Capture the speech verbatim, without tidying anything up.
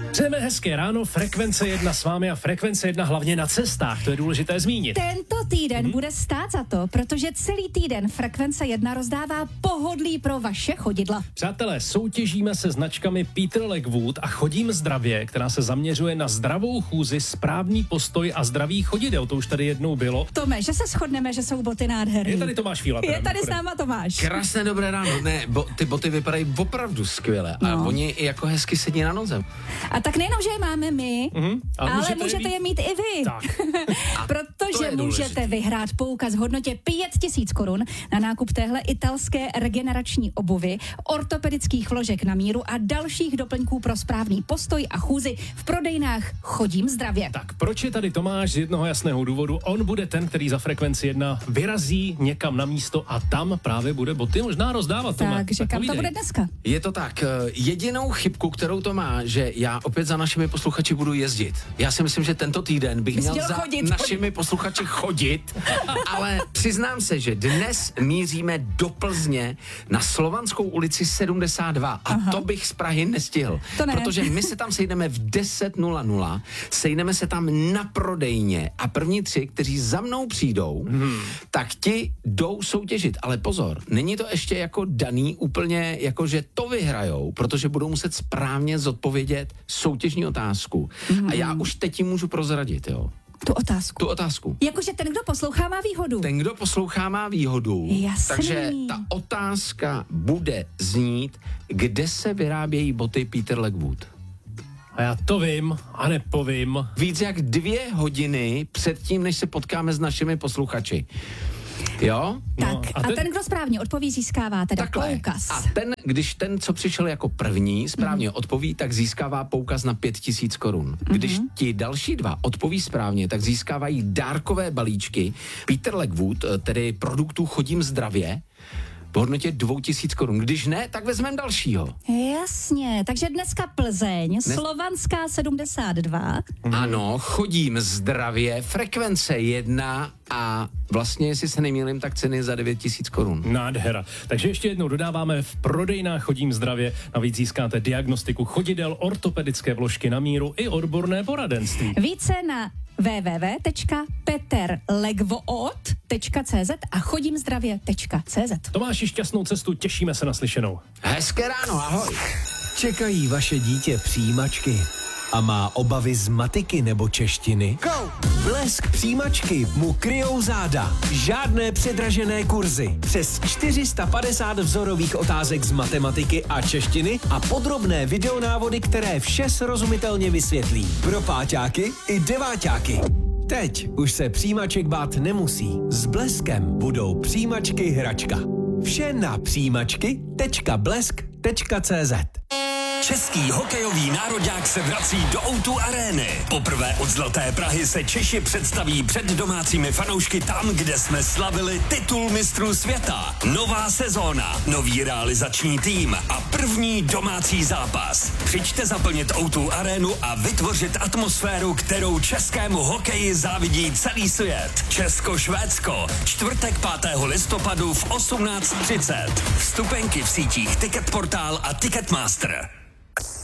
Přejeme hezké ráno, Frekvence jedna s vámi a Frekvence jedna hlavně na cestách, to je důležité zmínit. Tento týden hmm. bude stát za to, protože celý týden Frekvence jedna rozdává pohodlí pro vaše chodidla. Přátelé, soutěžíme se značkami Peter Legwood a Chodím zdravě, která se zaměřuje na zdravou chůzi, správný postoj a zdravý chodidel. To už tady jednou bylo. Tome, že se shodneme, že jsou boty nádherný. Je tady Tomáš Fíla. Je tady s náma Tomáš. Krásné dobré ráno. Ne, bo, ty boty vypadají opravdu skvěle a No. oni i jako hezky sedí na noze. A tak nejenom, že je máme my, Mhm, ale, ale můžete, můžete je je mít i vy. Tak. to Protože je můžete důležitý. vyhrát poukaz v hodnotě pět tisíc korun na nákup téhle italské regenerační obuvy, ortopedických vložek na míru a dalších doplňků pro správný postoj a chůzi v prodejnách Chodím zdravě. Tak proč je tady Tomáš? Z jednoho jasného důvodu. On bude ten, který za Frekvenci jedna vyrazí někam na místo a tam právě bude boty možná rozdávat. Tome. Takže kam to povídej. bude dneska? Je to tak, jedinou chybku, kterou to má, že já opět za našimi posluchači budu jezdit. Já si myslím, že tento týden bych Bys měl měl za chodit. našimi posluchači chodit, ale přiznám se, že dnes míříme do Plzně na Slovanskou ulici sedmdesát dva a Aha. to bych z Prahy nestihl, To ne. protože my se tam sejdeme v deset nula nula, sejdeme se tam na prodejně a první tři, kteří za mnou přijdou, hmm. tak ti jdou soutěžit, ale pozor, není to ještě jako daný úplně, jako že to vyhrajou, protože budou muset správně zodpovědět soutěžní otázku. Hmm. A já už teď jim můžu prozradit, jo. Tu otázku. Tu otázku. Jakože ten, kdo poslouchá, má výhodu. Ten, kdo poslouchá, má výhodu. Jasný. Takže ta otázka bude znít, kde se vyrábějí boty Peter Legwood. A já to vím a nepovím. Víc jak dvě hodiny předtím, než se potkáme s našimi posluchači. Jo? Tak No, a a ten, ten- kdo správně odpoví, získává teda Takhle. poukaz. A ten, když ten, co přišel jako první, správně mm. odpoví, tak získává poukaz na pět tisíc korun. Mm-hmm. Když ti další dva odpoví správně, tak získávají dárkové balíčky Peter Legwood, tedy produktů Chodím zdravě, v hodnotě dvou tisíc korun. Když ne, tak vezmeme dalšího. Jasně, takže dneska Plzeň, Ne- Slovanská sedmdesát dva. Ano, Chodím zdravě, Frekvence jedna a vlastně, jestli se nemýlím, tak ceny za devět tisíc korun. Nádhera. Takže ještě jednou dodáváme v prodejnách Chodím zdravě. Navíc získáte diagnostiku chodidel, ortopedické vložky na míru i odborné poradenství. Více na w w w tečka peter legwood tečka c z a chodimzdravě tečka c z. Tomáši, šťastnou cestu, těšíme se na slyšenou. Hezké ráno, ahoj. Čekají vaše dítě přijímačky a má obavy z matiky nebo češtiny? Blesk přijímačky mu kryjou záda. Žádné předražené kurzy. Přes čtyři sta padesát vzorových otázek z matematiky a češtiny a podrobné videonávody, které vše srozumitelně vysvětlí. Pro páťáky i deváťáky. Teď už se přijímaček bát nemusí. S Bleskem budou přijímačky hračka. Vše na přijímačky tečka blesk tečka c z. Český hokejový nároďák se vrací do ó dva Arény. Poprvé od Zlaté Prahy se Češi představí před domácími fanoušky tam, kde jsme slavili titul mistrů světa. Nová sezóna, nový realizační tým a první domácí zápas. Přijďte zaplnit ó dva Arénu a vytvořit atmosféru, kterou českému hokeji závidí celý svět. Česko-Švédsko, čtvrtek pátého listopadu v osmnáct třicet. Vstupenky v sítích Ticketportál a Ticketmaster.